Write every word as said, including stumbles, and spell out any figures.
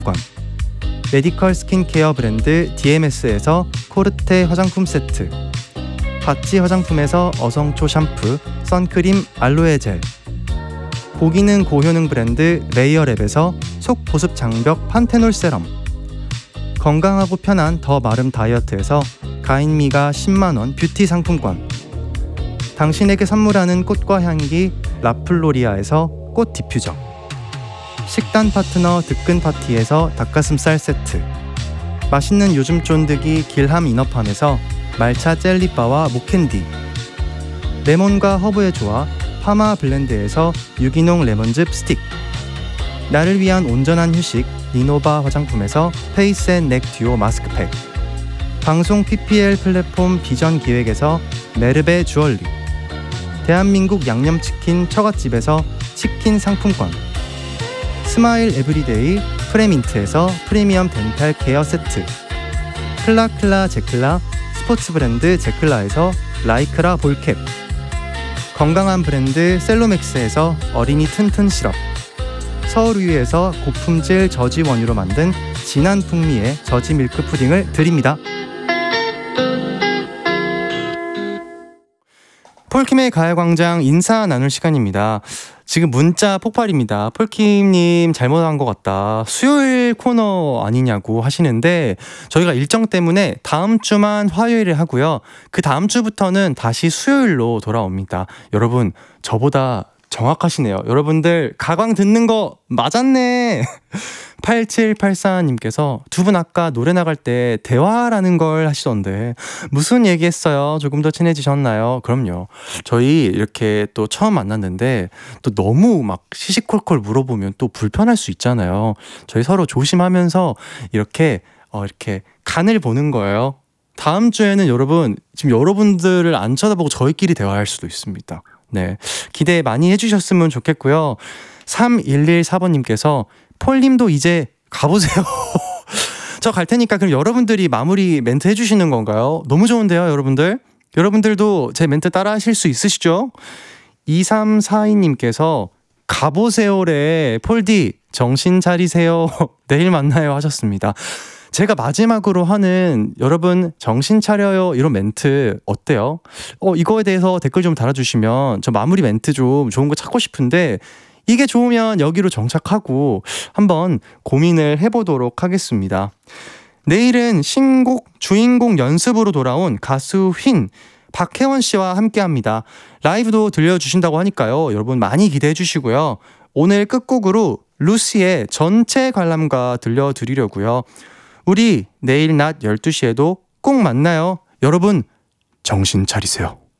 상품권, 메디컬 스킨케어 브랜드 디엠에스에서 코르테 화장품 세트, 바찌 화장품에서 어성초 샴푸, 선크림, 알로에 젤, 고기능 고효능 브랜드 레이어랩에서 속 보습 장벽 판테놀 세럼, 건강하고 편한 더 마름 다이어트에서 가인미가 십만 원 뷰티 상품권, 당신에게 선물하는 꽃과 향기 라플로리아에서 꽃 디퓨저, 식단 파트너 득근 파티에서 닭가슴살 세트, 맛있는 요즘 쫀득이 길함 이너팜에서 말차 젤리바와 목캔디, 레몬과 허브의 조화 파마 블렌드에서 유기농 레몬즙 스틱, 나를 위한 온전한 휴식 리노바 화장품에서 페이스 앤 넥 듀오 마스크팩, 방송 피피엘 플랫폼 비전 기획에서 메르베 주얼리, 대한민국 양념치킨 처갓집에서 치킨 상품권, 스마일 에브리데이 프레민트에서 프리미엄 덴탈 케어 세트, 클라클라 제클라 스포츠 브랜드 제클라에서 라이크라 볼캡, 건강한 브랜드 셀로맥스에서 어린이 튼튼 시럽, 서울우유에서 고품질 저지 원유로 만든 진한 풍미의 저지 밀크 푸딩을 드립니다. 폴킴의 가요광장 인사 나눌 시간입니다. 지금 문자 폭발입니다. 폴킴님 잘못한 것 같다, 수요일 코너 아니냐고 하시는데, 저희가 일정 때문에 다음 주만 화요일에 하고요, 그 다음 주부터는 다시 수요일로 돌아옵니다. 여러분 저보다 정확하시네요. 여러분들 가광 듣는 거 맞았네. 팔칠팔사님께서 두 분 아까 노래 나갈 때 대화라는 걸 하시던데 무슨 얘기했어요? 조금 더 친해지셨나요? 그럼요. 저희 이렇게 또 처음 만났는데 또 너무 막 시시콜콜 물어보면 또 불편할 수 있잖아요. 저희 서로 조심하면서 이렇게 어 이렇게 간을 보는 거예요. 다음 주에는 여러분, 지금 여러분들을 안 쳐다보고 저희끼리 대화할 수도 있습니다. 네, 기대 많이 해주셨으면 좋겠고요. 삼일일사번님께서 폴님도 이제 가보세요. 저 갈 테니까 그럼 여러분들이 마무리 멘트 해주시는 건가요? 너무 좋은데요, 여러분들? 여러분들도 제 멘트 따라 하실 수 있으시죠? 이삼사이님께서 가보세요래. 폴디 정신 차리세요. 내일 만나요 하셨습니다. 제가 마지막으로 하는 여러분 정신 차려요 이런 멘트 어때요? 어 이거에 대해서 댓글 좀 달아주시면 저 마무리 멘트 좀 좋은 거 찾고 싶은데, 이게 좋으면 여기로 정착하고 한번 고민을 해보도록 하겠습니다. 내일은 신곡 주인공 연습으로 돌아온 가수 휜 박혜원 씨와 함께합니다. 라이브도 들려주신다고 하니까요, 여러분 많이 기대해 주시고요. 오늘 끝곡으로 루시의 전체 관람가 들려드리려고요. 우리 내일 낮 열두 시에도 꼭 만나요. 여러분 정신 차리세요.